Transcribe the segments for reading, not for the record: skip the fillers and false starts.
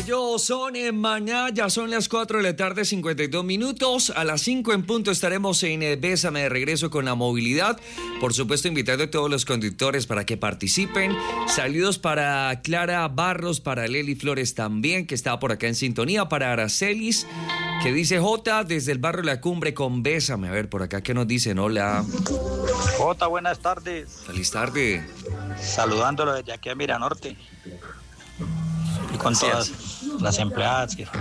Ellos son en mañana, ya son las 4 de la tarde, 52 minutos. A las 5 en punto estaremos en Bésame de regreso con la movilidad. Por supuesto, invitando a todos los conductores para que participen. Saludos para Clara Barros, para Leli Flores también, que está por acá en sintonía, para Aracelis, que dice J desde el barrio La Cumbre con Bésame. A ver, por acá, ¿qué nos dicen? Hola. Jota, buenas tardes. Feliz tarde. Saludándolo desde aquí a Miranorte. Y con todas las empleadas que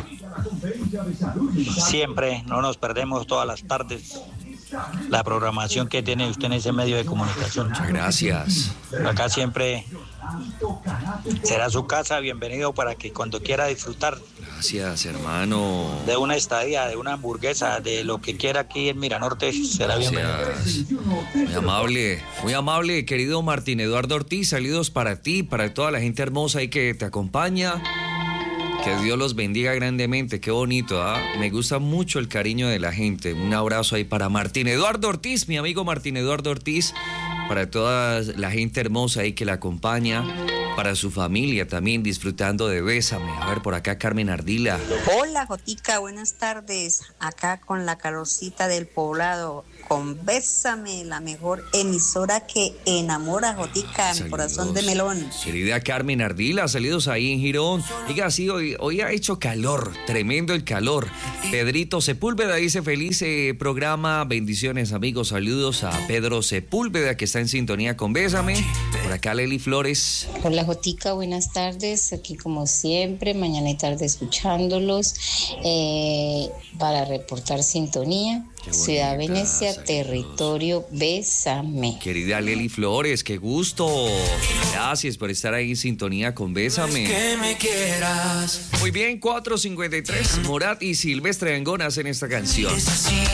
siempre no nos perdemos todas las tardes la programación que tiene usted en ese medio de comunicación. Muchas gracias. Acá siempre será su casa, bienvenido para que cuando quiera disfrutar. Gracias, hermano. De una estadía, de una hamburguesa, de lo que quiera aquí en Miranorte, será bienvenido. Muy amable, querido Martín Eduardo Ortiz. Saludos para ti, para toda la gente hermosa ahí que te acompaña. Que Dios los bendiga grandemente, qué bonito, ¿ah? Me gusta mucho el cariño de la gente. Un abrazo ahí para Martín Eduardo Ortiz, mi amigo Martín Eduardo Ortiz, para toda la gente hermosa ahí que la acompaña, para su familia también disfrutando de Bésame. A ver, por acá Carmen Ardila. Hola, Jotica, buenas tardes. Acá con la Carosita del Poblado, con Bésame, la mejor emisora que enamora, Jotica, mi corazón de melón. Querida Carmen Ardila, saludos ahí en Girón. Diga, sí, hoy ha hecho calor, tremendo el calor. Pedrito Sepúlveda dice, feliz programa, bendiciones amigos, saludos a Pedro Sepúlveda que está en sintonía con Bésame. Por acá Leli Flores. Hola Jotica, buenas tardes, aquí como siempre, mañana y tarde escuchándolos para reportar sintonía. Ciudad Venecia, saludos. Territorio Bésame. Querida Leli Flores, qué gusto. Gracias por estar ahí en sintonía con Bésame. Que me quieras. Muy bien, 4:53. Morat y Silvestre Dangond hacen esta canción.